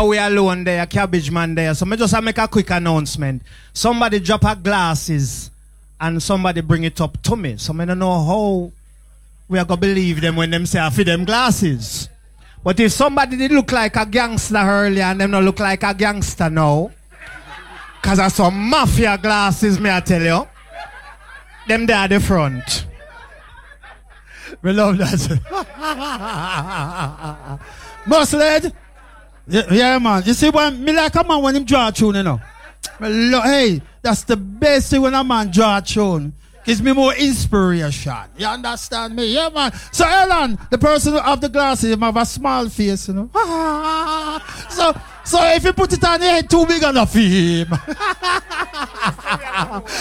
we alone there, Cabbage Man there. So I just make a quick announcement. Somebody drop her glasses and somebody bring it up to me. So I don't know how we are going to believe them when them say I feed them glasses. But if somebody did look like a gangster earlier and them not look like a gangster now, because of some mafia glasses, may I tell you, them there at the front. We love that. Musclehead? Yeah, man. You see, when me like a man when him draw a tune, you know. Hey, that's the best thing when a man draw a tune. Gives me more inspiration. You understand me? Yeah, man. So, Ellen, the person who have the glasses, him have a small face, you know. So if you put it on your head, too big enough for him.